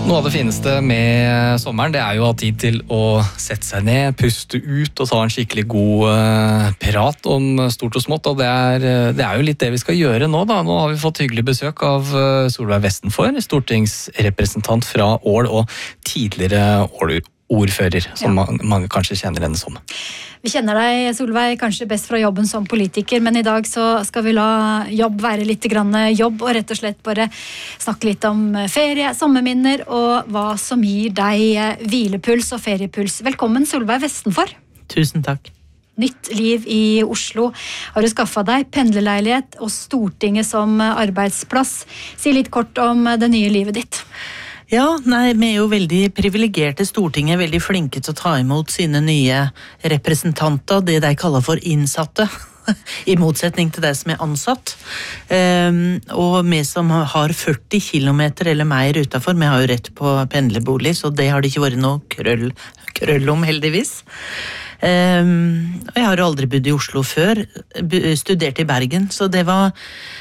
Noe av det fineste med sommeren, det jo å ha tid til å sette seg ned, puste ut og ta en skikkelig god prat om stort og smått. Og det jo litt det vi skal gjøre nå da. Nå har vi fått hyggelig besøk av Solveig Vestenfor, stortingsrepresentant fra Ål og tidligere Ål-ordfører, som mange kanskje kjenner henne som. Vi kjenner deg, Solveig, kanskje best fra jobben som politiker, men i dag så skal vi la jobb være litt grann jobb, og rett og slett bare snakke litt om ferie, sommerminner, og hva som gir deg hvilepuls og feriepuls. Velkommen, Solveig Vestenfor. Tusen takk. Nytt liv i Oslo. Har du skaffet deg pendlerleilighet og Stortinget som arbeidsplass? Si litt kort om det nye livet ditt. Ja, vi jo veldig privilegerte. Stortinget veldig flinke til å ta imot sine nye representanter, det de kaller for innsatte, i motsetning til det som ansatt. Og vi som har 40 kilometer eller mer utenfor, vi har jo rett på pendlerbolig, så det har det ikke vært noe krøll om, heldigvis. Jeg har jo aldri bodd i Oslo før, studert i Bergen, så det var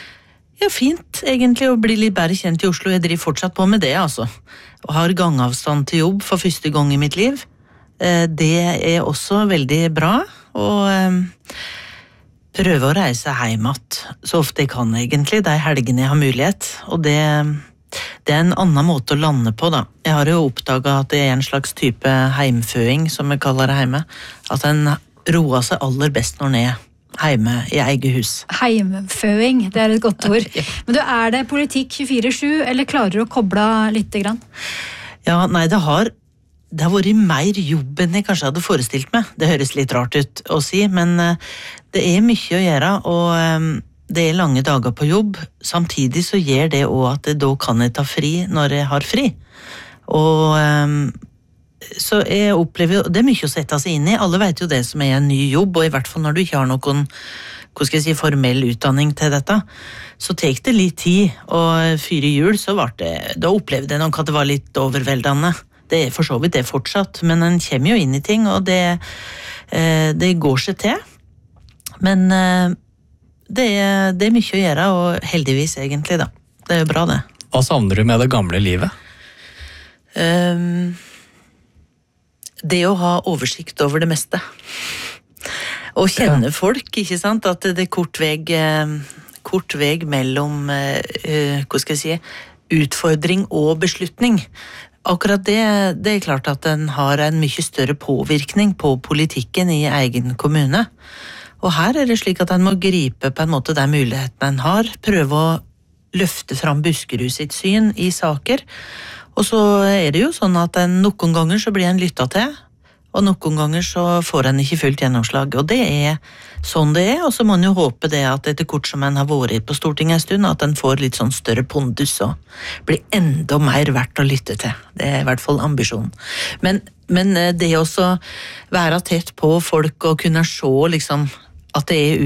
fint egentlig å bli litt bedre kjent i Oslo. Jeg driver fortsatt på med det, altså. Og har gangavstand til jobb for første gang i mitt liv. Det også veldig bra, og prøve å reise hjem så ofte jeg kan egentlig, de helgene jeg har mulighet. Og det en annen måte å lande på da. Jeg har jo oppdaget at det en slags type heimføing, som vi kaller det hjemme. At en roer seg aller best når en hjemme i eget hus. Heimføing, det et godt ord. Men det politikk 24/7, eller klarer du å koble litt grann? Ja, nei, det har vært mer jobb enn jeg kanskje hadde forestilt meg. Det høres litt rart ut å si, men det mye å gjøre, og det lange dager på jobb. Samtidig så gjør det også at da kan jeg ta fri når jeg har fri. Og så jeg opplever, det mye å sette seg inn i. Alle vet jo det som en ny jobb, og i hvert fall når du ikke har noen, formell utdanning til dette, så tek det litt tid, og før jul så da opplevde jeg nok at det var litt overveldende. Det for så vidt det fortsatt, men en kommer jo inn i ting, og det går seg til. Men det mye å gjøre, og heldigvis egentlig da. Det jo bra det. Hva savner du med det gamle livet? Det å ha oversikt over det meste. Og kjenne folk, ikke sant? At det kort vei mellom, utfordring og beslutning. Akkurat det klart at den har en mye større påvirkning på politikken i egen kommune. Og her det slik at en må gripe på en måte de mulighetene en har, prøve å løfte fram Buskerud sitt syn i saker. Og så det jo sånn at noen ganger så blir en lyttet til, og noen ganger så får en ikke fullt gjennomslag. Og det sånn det og så må en jo håpe det at etter kort som en har vært på Stortinget en stund, at en får litt sånn større pondus og blir enda mer verdt å lytte til. Det i hvert fall ambisjonen. Men det også være tett på folk og kunne se liksom, at det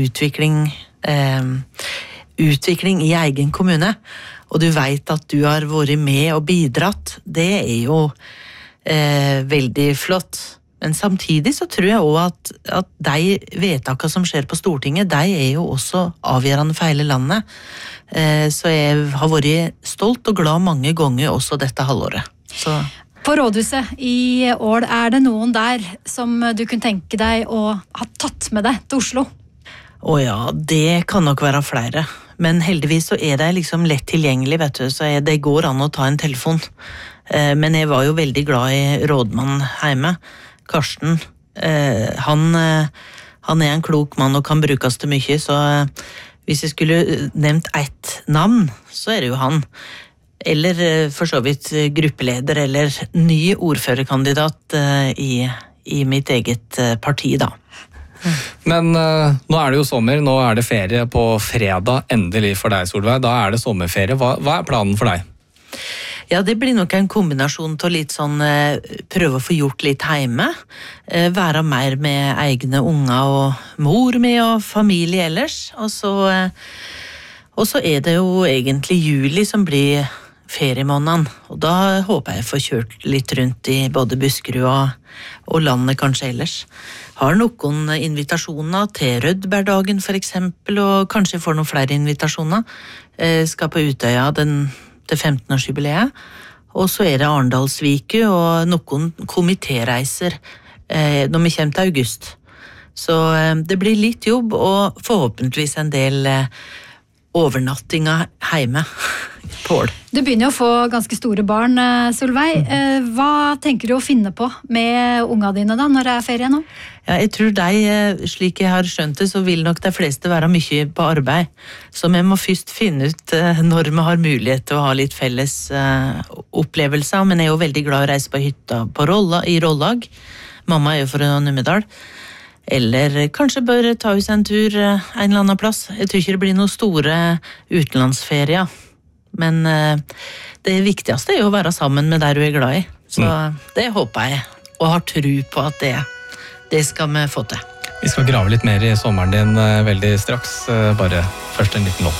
utvikling i egen kommune, og du vet at du har vært med og bidratt, det jo veldig flott. Men samtidig så tror jeg også at de vedtakene som skjer på Stortinget, de jo også avgjørende for hele landet. Så jeg har vært stolt og glad mange ganger også dette halvåret. Så. På rådhuset i Ål, det noen der som du kunne tenke deg å ha tatt med deg til Oslo? Å ja, det kan nok være flere. Men heldigvis så det liksom lett tilgjengelig, vet du, så det går an å ta en telefon. Men jeg var jo veldig glad i rådmannen hjemme, Karsten. Han en klok mann og kan brukes til mye, så hvis jeg skulle nevnt ett navn, så det jo han. Eller for så vidt gruppeleder eller ny ordførerkandidat i mitt eget parti da. Men nå det jo sommer, nå det ferie på fredag, endelig for deg, Solveig. Da det sommerferie. Hva planen for deg? Ja, det blir nok en kombinasjon til litt sånn, prøve å få gjort litt hjemme, være mer med egne unger og mor med og familie ellers, og så det jo egentlig juli som blir feriemåneden, og da håper jeg får kjørt litt rundt i både Buskerud og landet kanskje ellers. Har noen invitasjoner til Rødbergdagen for eksempel, og kanskje får noen flere invitasjoner. Skal på Utøya til 15-årsjubileet, Og så det Arendalsviku og noen komitéreiser når vi kommer til august. Så det blir litt jobb og forhåpentligvis en del overnattinger hjemme. Pål. Du begynner jo å få ganske store barn, Solveig. Hva tenker du å finne på med unga dine da, når det ferie nå? Ja, jeg tror slik jeg har skjønt det, så vil nok de fleste være mye på arbeid. Så vi må først finne ut når vi har mulighet til å ha litt felles opplevelser. Men jeg jo veldig glad å reise på hytta i Rollag. Mamma jo fra Numedal. Eller kanskje bør ta oss en tur en eller annen plass. Jeg tror ikke det blir noen store utenlandsferier. Men det viktigste jo å være sammen med der du glad i. Så det håper jeg, og har tro på at det skal vi få til. Vi skal grave litt mer i sommeren din veldig straks, bare først en liten låt.